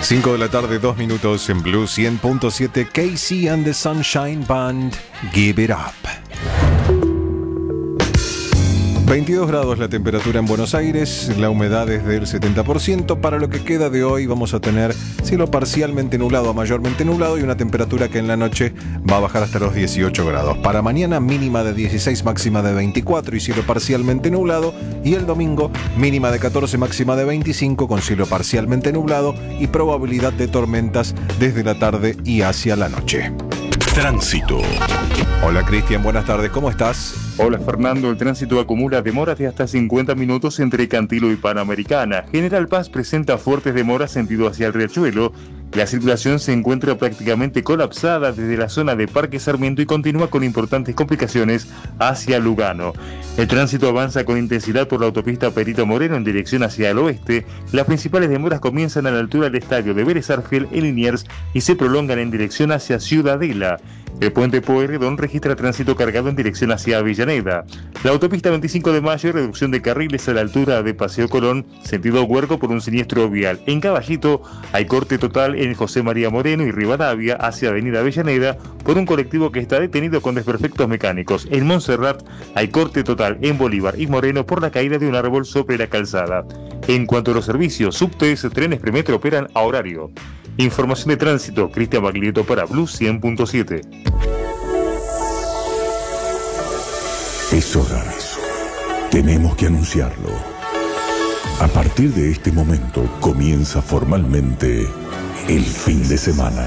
5 de la tarde, 2 minutos en Blue 100.7. Casey and the Sunshine Band, Give It Up. 22 grados la temperatura en Buenos Aires, la humedad es del 70%. Para lo que queda de hoy vamos a tener cielo parcialmente nublado a mayormente nublado y una temperatura que en la noche va a bajar hasta los 18 grados. Para mañana mínima de 16, máxima de 24 y cielo parcialmente nublado. Y el domingo mínima de 14, máxima de 25 con cielo parcialmente nublado y probabilidad de tormentas desde la tarde y hacia la noche. Tránsito. Hola Cristian, buenas tardes, ¿cómo estás? Hola Fernando, el tránsito acumula demoras de hasta 50 minutos entre Cantilo y Panamericana. General Paz presenta fuertes demoras sentido hacia el Riachuelo. La circulación se encuentra prácticamente colapsada desde la zona de Parque Sarmiento y continúa con importantes complicaciones hacia Lugano. El tránsito avanza con intensidad por la autopista Perito Moreno en dirección hacia el oeste. Las principales demoras comienzan a la altura del estadio de Vélez Sarsfield en Liniers y se prolongan en dirección hacia Ciudadela. El puente Pueyrredón registra tránsito cargado en dirección hacia Avellaneda. La autopista 25 de Mayo, reducción de carriles a la altura de Paseo Colón, sentido Huerco por un siniestro vial. En Caballito hay corte total en José María Moreno y Rivadavia hacia Avenida Avellaneda por un colectivo que está detenido con desperfectos mecánicos. En Montserrat hay corte total en Bolívar y Moreno por la caída de un árbol sobre la calzada. En cuanto a los servicios, subtes, trenes premetro operan a horario. Información de tránsito, Cristian Baglietto para Blue 100.7. Es hora. Tenemos que anunciarlo. A partir de este momento comienza formalmente el fin de semana.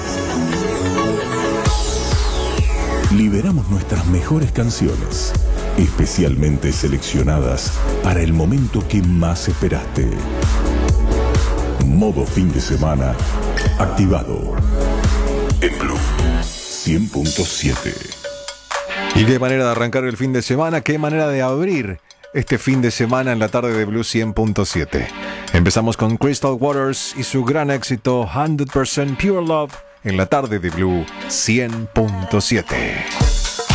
Liberamos nuestras mejores canciones, especialmente seleccionadas para el momento que más esperaste. Modo fin de semana activado en Blue 100.7. Y qué manera de arrancar el fin de semana, qué manera de abrir este fin de semana en la tarde de Blue 100.7. Empezamos con Crystal Waters y su gran éxito 100% Pure Love en la tarde de Blue 100.7.